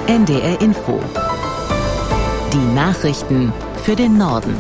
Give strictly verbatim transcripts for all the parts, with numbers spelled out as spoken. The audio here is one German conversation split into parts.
N D R Info. Die Nachrichten für den Norden.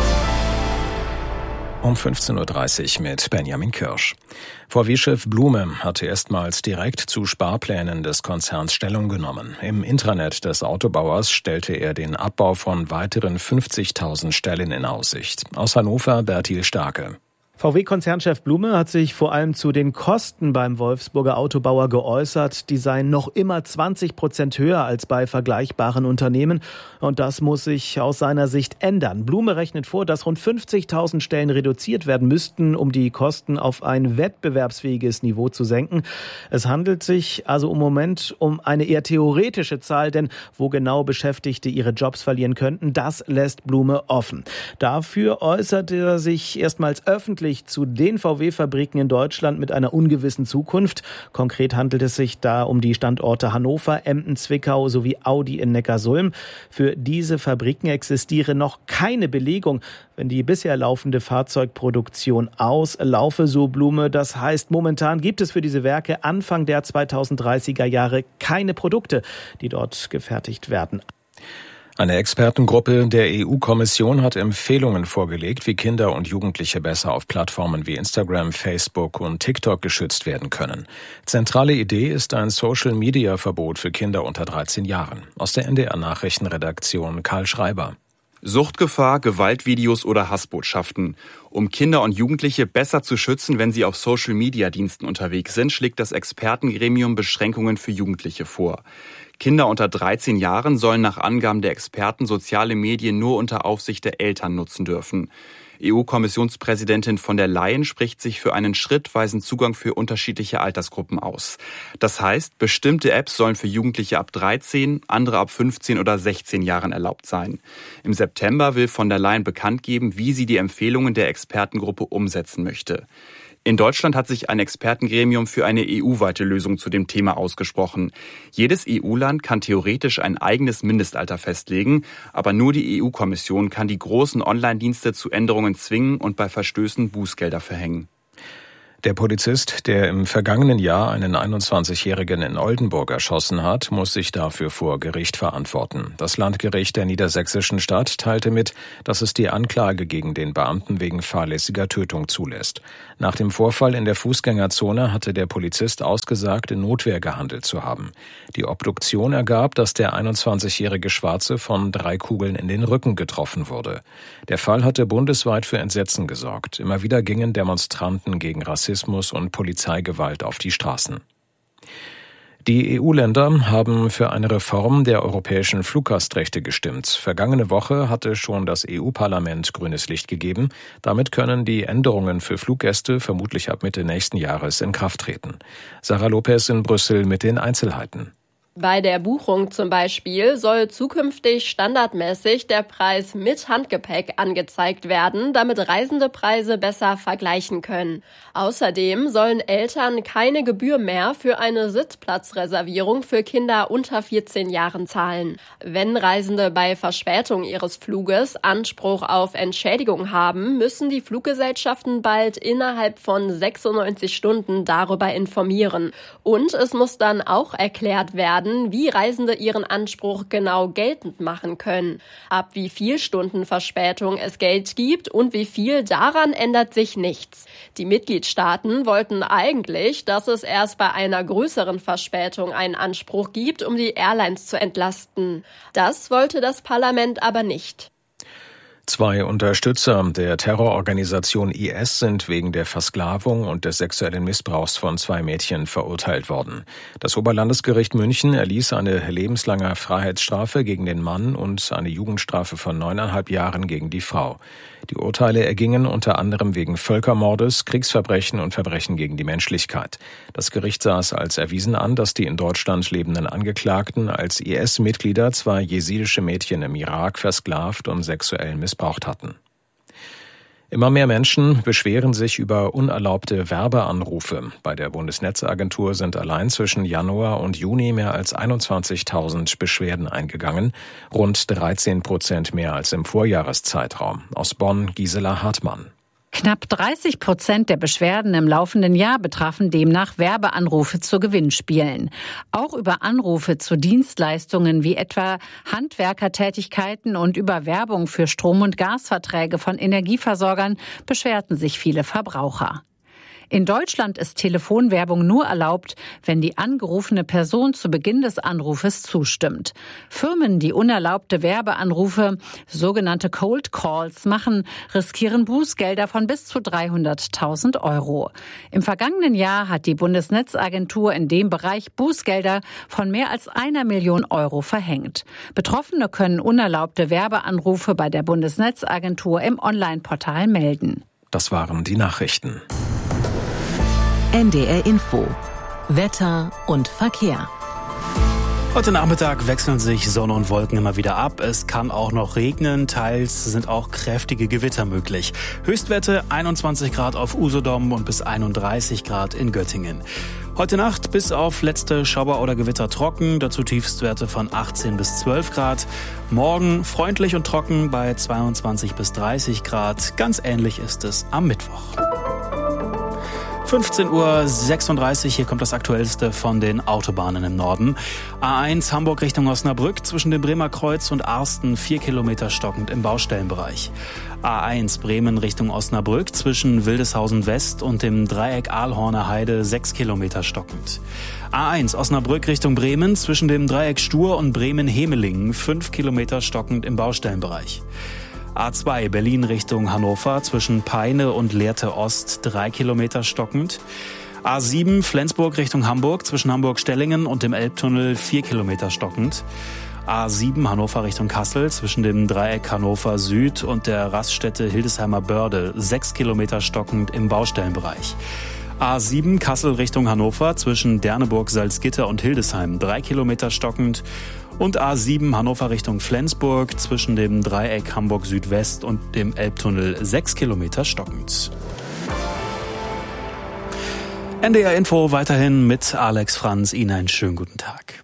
Um fünfzehn Uhr dreißig mit Benjamin Kirsch. V W-Chef Blume hatte erstmals direkt zu Sparplänen des Konzerns Stellung genommen. Im Intranet des Autobauers stellte er den Abbau von weiteren fünfzigtausend Stellen in Aussicht. Aus Hannover Bertil Starke. V W-Konzernchef Blume hat sich vor allem zu den Kosten beim Wolfsburger Autobauer geäußert. Die seien noch immer zwanzig Prozent höher als bei vergleichbaren Unternehmen. Und das muss sich aus seiner Sicht ändern. Blume rechnet vor, dass rund fünfzigtausend Stellen reduziert werden müssten, um die Kosten auf ein wettbewerbsfähiges Niveau zu senken. Es handelt sich also im Moment um eine eher theoretische Zahl, denn wo genau Beschäftigte ihre Jobs verlieren könnten, das lässt Blume offen. Dafür äußert er sich erstmals öffentlich zu den V W-Fabriken in Deutschland mit einer ungewissen Zukunft. Konkret handelt es sich da um die Standorte Hannover, Emden, Zwickau sowie Audi in Neckarsulm. Für diese Fabriken existiere noch keine Belegung, wenn die bisher laufende Fahrzeugproduktion auslaufe, so Blume. Das heißt, momentan gibt es für diese Werke Anfang der zweitausenddreißiger Jahre keine Produkte, die dort gefertigt werden. Eine Expertengruppe der E U-Kommission hat Empfehlungen vorgelegt, wie Kinder und Jugendliche besser auf Plattformen wie Instagram, Facebook und TikTok geschützt werden können. Zentrale Idee ist ein Social-Media-Verbot für Kinder unter dreizehn Jahren. Aus der N D R-Nachrichtenredaktion Karl Schreiber. Suchtgefahr, Gewaltvideos oder Hassbotschaften. Um Kinder und Jugendliche besser zu schützen, wenn sie auf Social-Media-Diensten unterwegs sind, schlägt das Expertengremium Beschränkungen für Jugendliche vor. Kinder unter dreizehn Jahren sollen nach Angaben der Experten soziale Medien nur unter Aufsicht der Eltern nutzen dürfen. E U-Kommissionspräsidentin von der Leyen spricht sich für einen schrittweisen Zugang für unterschiedliche Altersgruppen aus. Das heißt, bestimmte Apps sollen für Jugendliche ab dreizehn, andere ab fünfzehn oder sechzehn Jahren erlaubt sein. Im September will von der Leyen bekannt geben, wie sie die Empfehlungen der Expertengruppe umsetzen möchte. In Deutschland hat sich ein Expertengremium für eine E U-weite Lösung zu dem Thema ausgesprochen. Jedes E U-Land kann theoretisch ein eigenes Mindestalter festlegen, aber nur die E U-Kommission kann die großen Online-Dienste zu Änderungen zwingen und bei Verstößen Bußgelder verhängen. Der Polizist, der im vergangenen Jahr einen einundzwanzigjährigen in Oldenburg erschossen hat, muss sich dafür vor Gericht verantworten. Das Landgericht der niedersächsischen Stadt teilte mit, dass es die Anklage gegen den Beamten wegen fahrlässiger Tötung zulässt. Nach dem Vorfall in der Fußgängerzone hatte der Polizist ausgesagt, in Notwehr gehandelt zu haben. Die Obduktion ergab, dass der einundzwanzigjährige Schwarze von drei Kugeln in den Rücken getroffen wurde. Der Fall hatte bundesweit für Entsetzen gesorgt. Immer wieder gingen Demonstranten gegen Rassismus und Polizeigewalt auf die Straßen. Die E U-Länder haben für eine Reform der europäischen Fluggastrechte gestimmt. Vergangene Woche hatte schon das E U-Parlament grünes Licht gegeben. Damit können die Änderungen für Fluggäste vermutlich ab Mitte nächsten Jahres in Kraft treten. Sarah Lopez in Brüssel mit den Einzelheiten. Bei der Buchung zum Beispiel soll zukünftig standardmäßig der Preis mit Handgepäck angezeigt werden, damit Reisende Preise besser vergleichen können. Außerdem sollen Eltern keine Gebühr mehr für eine Sitzplatzreservierung für Kinder unter vierzehn Jahren zahlen. Wenn Reisende bei Verspätung ihres Fluges Anspruch auf Entschädigung haben, müssen die Fluggesellschaften bald innerhalb von sechsundneunzig Stunden darüber informieren. Und es muss dann auch erklärt werden, wie Reisende ihren Anspruch genau geltend machen können. Ab wie viel Stunden Verspätung es Geld gibt und wie viel, daran ändert sich nichts. Die Mitgliedstaaten wollten eigentlich, dass es erst bei einer größeren Verspätung einen Anspruch gibt, um die Airlines zu entlasten. Das wollte das Parlament aber nicht. Zwei Unterstützer der Terrororganisation I S sind wegen der Versklavung und des sexuellen Missbrauchs von zwei Mädchen verurteilt worden. Das Oberlandesgericht München erließ eine lebenslange Freiheitsstrafe gegen den Mann und eine Jugendstrafe von neuneinhalb Jahren gegen die Frau. Die Urteile ergingen unter anderem wegen Völkermordes, Kriegsverbrechen und Verbrechen gegen die Menschlichkeit. Das Gericht sah es als erwiesen an, dass die in Deutschland lebenden Angeklagten als I S-Mitglieder zwei jesidische Mädchen im Irak versklavt und sexuell missbraucht hatten. Immer mehr Menschen beschweren sich über unerlaubte Werbeanrufe. Bei der Bundesnetzagentur sind allein zwischen Januar und Juni mehr als einundzwanzigtausend Beschwerden eingegangen, rund dreizehn Prozent mehr als im Vorjahreszeitraum. Aus Bonn Gisela Hartmann. Knapp dreißig Prozent der Beschwerden im laufenden Jahr betrafen demnach Werbeanrufe zu Gewinnspielen. Auch über Anrufe zu Dienstleistungen wie etwa Handwerkertätigkeiten und über Werbung für Strom- und Gasverträge von Energieversorgern beschwerten sich viele Verbraucher. In Deutschland ist Telefonwerbung nur erlaubt, wenn die angerufene Person zu Beginn des Anrufes zustimmt. Firmen, die unerlaubte Werbeanrufe, sogenannte Cold Calls, machen, riskieren Bußgelder von bis zu dreihunderttausend Euro. Im vergangenen Jahr hat die Bundesnetzagentur in dem Bereich Bußgelder von mehr als einer Million Euro verhängt. Betroffene können unerlaubte Werbeanrufe bei der Bundesnetzagentur im Online-Portal melden. Das waren die Nachrichten. N D R Info. Wetter und Verkehr. Heute Nachmittag wechseln sich Sonne und Wolken immer wieder ab. Es kann auch noch regnen, teils sind auch kräftige Gewitter möglich. Höchstwerte einundzwanzig Grad auf Usedom und bis einunddreißig Grad in Göttingen. Heute Nacht bis auf letzte Schauer oder Gewitter trocken, dazu Tiefstwerte von achtzehn bis zwölf Grad. Morgen freundlich und trocken bei zweiundzwanzig bis dreißig Grad. Ganz ähnlich ist es am Mittwoch. fünfzehn Uhr sechsunddreißig, hier kommt das Aktuellste von den Autobahnen im Norden. A eins Hamburg Richtung Osnabrück, zwischen dem Bremer Kreuz und Arsten vier Kilometer stockend im Baustellenbereich. A eins Bremen Richtung Osnabrück, zwischen Wildeshausen West und dem Dreieck Aalhorner Heide sechs Kilometer stockend. A eins Osnabrück Richtung Bremen, zwischen dem Dreieck Stur und Bremen-Hemelingen fünf Kilometer stockend im Baustellenbereich. A zwei Berlin Richtung Hannover, zwischen Peine und Lehrte Ost drei Kilometer stockend. A sieben Flensburg Richtung Hamburg, zwischen Hamburg-Stellingen und dem Elbtunnel vier Kilometer stockend. A sieben Hannover Richtung Kassel, zwischen dem Dreieck Hannover Süd und der Raststätte Hildesheimer Börde sechs Kilometer stockend im Baustellenbereich. A sieben Kassel Richtung Hannover, zwischen Derneburg, Salzgitter und Hildesheim drei Kilometer stockend. Und A sieben Hannover Richtung Flensburg, zwischen dem Dreieck Hamburg Südwest und dem Elbtunnel sechs Kilometer stockend. N D R Info weiterhin mit Alex Franz. Ihnen einen schönen guten Tag.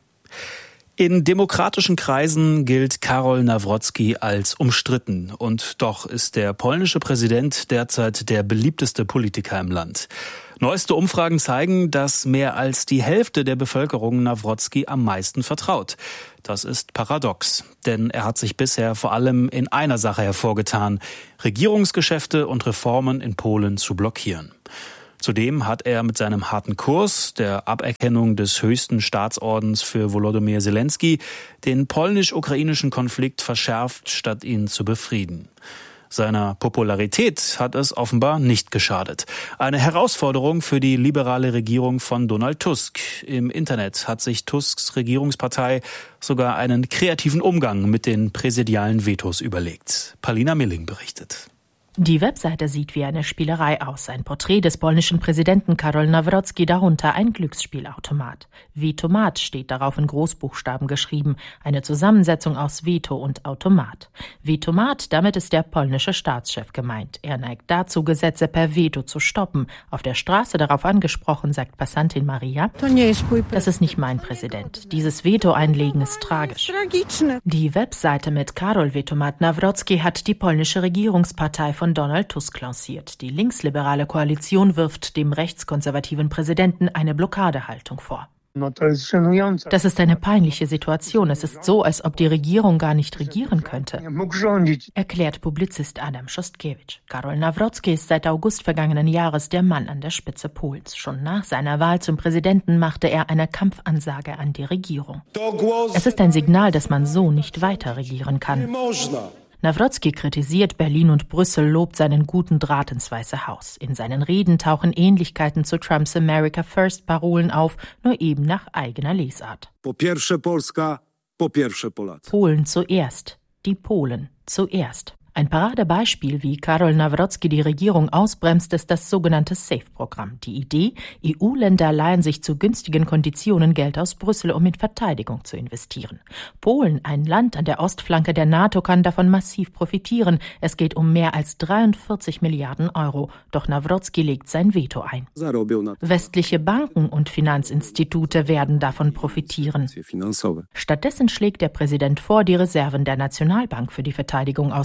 In demokratischen Kreisen gilt Karol Nawrocki als umstritten. Und doch ist der polnische Präsident derzeit der beliebteste Politiker im Land. Neueste Umfragen zeigen, dass mehr als die Hälfte der Bevölkerung Nawrocki am meisten vertraut. Das ist paradox, denn er hat sich bisher vor allem in einer Sache hervorgetan: Regierungsgeschäfte und Reformen in Polen zu blockieren. Zudem hat er mit seinem harten Kurs, der Aberkennung des höchsten Staatsordens für Volodymyr Zelensky, den polnisch-ukrainischen Konflikt verschärft, statt ihn zu befrieden. Seiner Popularität hat es offenbar nicht geschadet. Eine Herausforderung für die liberale Regierung von Donald Tusk. Im Internet hat sich Tusks Regierungspartei sogar einen kreativen Umgang mit den präsidialen Vetos überlegt. Palina Milling berichtet. Die Webseite sieht wie eine Spielerei aus. Ein Porträt des polnischen Präsidenten Karol Nawrocki, darunter ein Glücksspielautomat. Vetomat steht darauf in Großbuchstaben geschrieben, eine Zusammensetzung aus Veto und Automat. Vetomat, damit ist der polnische Staatschef gemeint. Er neigt dazu, Gesetze per Veto zu stoppen. Auf der Straße darauf angesprochen, sagt Passantin Maria: Das ist nicht mein Präsident. Dieses Veto einlegen ist tragisch. Die Webseite mit Karol Vetomat Nawrocki hat die polnische Regierungspartei von Donald Tusk lanciert. Die linksliberale Koalition wirft dem rechtskonservativen Präsidenten eine Blockadehaltung vor. Das ist eine peinliche Situation. Es ist so, als ob die Regierung gar nicht regieren könnte, erklärt Publizist Adam Szostkiewicz. Karol Nawrocki ist seit August vergangenen Jahres der Mann an der Spitze Polens. Schon nach seiner Wahl zum Präsidenten machte er eine Kampfansage an die Regierung. Es ist ein Signal, dass man so nicht weiter regieren kann. Nawrocki kritisiert Berlin und Brüssel, lobt seinen guten Draht ins Weiße Haus. In seinen Reden tauchen Ähnlichkeiten zu Trumps America First Parolen auf, nur eben nach eigener Lesart. Polen zuerst, die Polen zuerst. Ein Paradebeispiel, wie Karol Nawrocki die Regierung ausbremst, ist das sogenannte SAFE-Programm. Die Idee: E U-Länder leihen sich zu günstigen Konditionen Geld aus Brüssel, um in Verteidigung zu investieren. Polen, ein Land an der Ostflanke der NATO, kann davon massiv profitieren. Es geht um mehr als dreiundvierzig Milliarden Euro. Doch Nawrocki legt sein Veto ein. Westliche Banken und Finanzinstitute werden davon profitieren. Stattdessen schlägt der Präsident vor, die Reserven der Nationalbank für die Verteidigung auszugeben.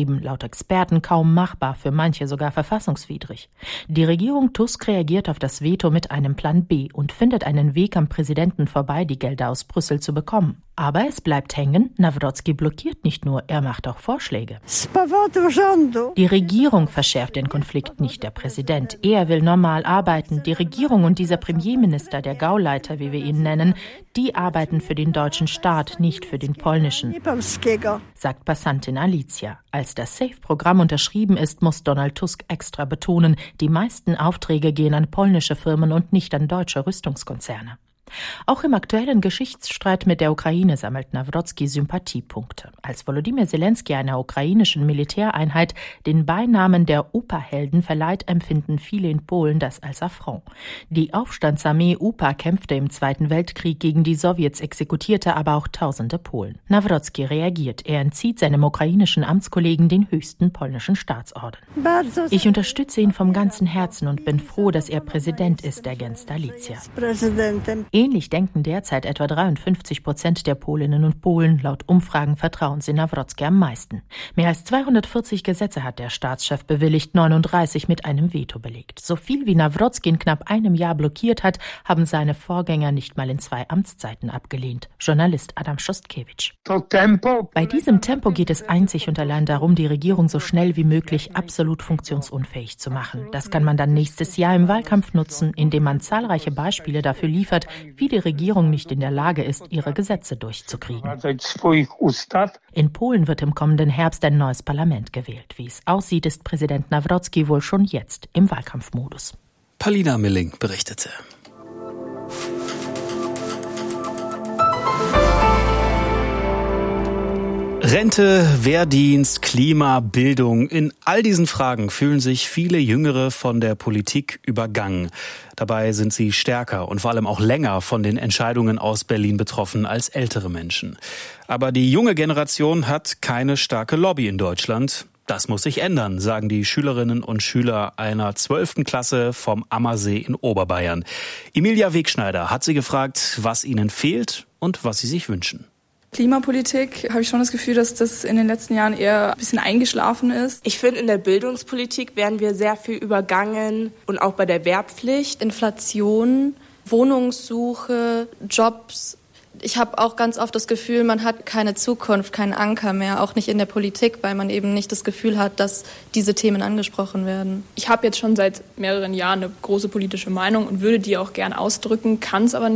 geschrieben, laut Experten kaum machbar, für manche sogar verfassungswidrig. Die Regierung Tusk reagiert auf das Veto mit einem Plan B und findet einen Weg am Präsidenten vorbei, die Gelder aus Brüssel zu bekommen. Aber es bleibt hängen, Nawrocki blockiert nicht nur, er macht auch Vorschläge. Die Regierung verschärft den Konflikt, nicht der Präsident. Er will normal arbeiten. Die Regierung und dieser Premierminister, der Gauleiter, wie wir ihn nennen, die arbeiten für den deutschen Staat, nicht für den polnischen, sagt Passantin Alicia. Als das SAFE-Programm unterschrieben ist, muss Donald Tusk extra betonen, die meisten Aufträge gehen an polnische Firmen und nicht an deutsche Rüstungskonzerne. Auch im aktuellen Geschichtsstreit mit der Ukraine sammelt Nawrocki Sympathiepunkte. Als Volodymyr Zelensky einer ukrainischen Militäreinheit den Beinamen der Upa-Helden verleiht, empfinden viele in Polen das als Affront. Die Aufstandsarmee Upa kämpfte im Zweiten Weltkrieg gegen die Sowjets, exekutierte aber auch tausende Polen. Nawrocki reagiert. Er entzieht seinem ukrainischen Amtskollegen den höchsten polnischen Staatsorden. Ich unterstütze ihn vom ganzen Herzen und bin froh, dass er Präsident ist, ergänzt Alicia. Ähnlich denken derzeit etwa dreiundfünfzig Prozent der Polinnen und Polen. Laut Umfragen vertrauen sie Nawrocki am meisten. Mehr als zweihundertvierzig Gesetze hat der Staatschef bewilligt, neununddreißig mit einem Veto belegt. So viel wie Nawrocki in knapp einem Jahr blockiert hat, haben seine Vorgänger nicht mal in zwei Amtszeiten abgelehnt. Journalist Adam Schostkewitsch. Bei diesem Tempo geht es einzig und allein darum, die Regierung so schnell wie möglich absolut funktionsunfähig zu machen. Das kann man dann nächstes Jahr im Wahlkampf nutzen, indem man zahlreiche Beispiele dafür liefert, wie die Regierung nicht in der Lage ist, ihre Gesetze durchzukriegen. In Polen wird im kommenden Herbst ein neues Parlament gewählt. Wie es aussieht, ist Präsident Nawrocki wohl schon jetzt im Wahlkampfmodus. Palina Milling berichtete. Rente, Wehrdienst, Klima, Bildung. In all diesen Fragen fühlen sich viele Jüngere von der Politik übergangen. Dabei sind sie stärker und vor allem auch länger von den Entscheidungen aus Berlin betroffen als ältere Menschen. Aber die junge Generation hat keine starke Lobby in Deutschland. Das muss sich ändern, sagen die Schülerinnen und Schüler einer zwölften Klasse vom Ammersee in Oberbayern. Emilia Wegschneider hat sie gefragt, was ihnen fehlt und was sie sich wünschen. Klimapolitik habe ich schon das Gefühl, dass das in den letzten Jahren eher ein bisschen eingeschlafen ist. Ich finde, in der Bildungspolitik werden wir sehr viel übergangen und auch bei der Wehrpflicht. Inflation, Wohnungssuche, Jobs. Ich habe auch ganz oft das Gefühl, man hat keine Zukunft, keinen Anker mehr, auch nicht in der Politik, weil man eben nicht das Gefühl hat, dass diese Themen angesprochen werden. Ich habe jetzt schon seit mehreren Jahren eine große politische Meinung und würde die auch gern ausdrücken, kann es aber nicht.